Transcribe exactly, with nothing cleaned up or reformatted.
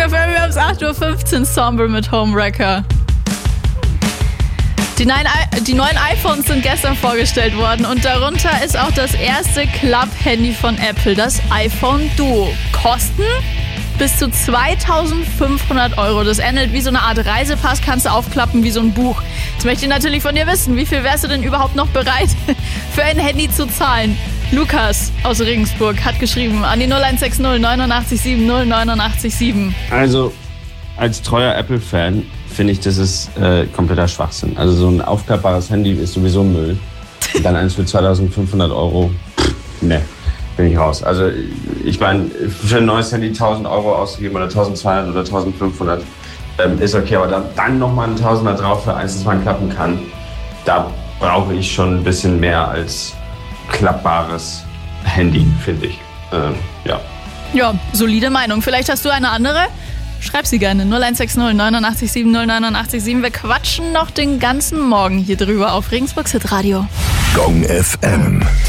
F M, wir haben es acht Uhr fünfzehn, Sombre mit Homewrecker. Die neuen, I- die neuen iPhones sind gestern vorgestellt worden und darunter ist auch das erste Klapp-Handy von Apple, das iPhone Duo. Kosten bis zu zweitausendfünfhundert Euro. Das ähnelt wie so eine Art Reisepass, kannst du aufklappen wie so ein Buch. Jetzt möchte ich natürlich von dir wissen, wie viel wärst du denn überhaupt noch bereit für ein Handy zu zahlen? Lukas aus Regensburg hat geschrieben an die null eins sechs null neunundachtzig sieben null neunundachtzig sieben. Also als treuer Apple-Fan finde ich, das ist äh, kompletter Schwachsinn. Also so ein aufklappbares Handy ist sowieso Müll. Und dann eins für zweitausendfünfhundert Euro, pff, ne, bin ich raus. Also ich meine, für ein neues Handy tausend Euro auszugeben oder tausendzweihundert oder eintausendfünfhundert ähm, ist okay. Aber dann, dann nochmal ein Tausender drauf für eins, das man klappen kann, da brauche ich schon ein bisschen mehr als klappbares Handy, finde ich. Ähm, ja. Ja, solide Meinung. Vielleicht hast du eine andere? Schreib sie gerne. null eins sechs null neunundachtzig sieben null neunundachtzig sieben. Wir quatschen noch den ganzen Morgen hier drüber auf Regensburgs Hitradio. Gong F M.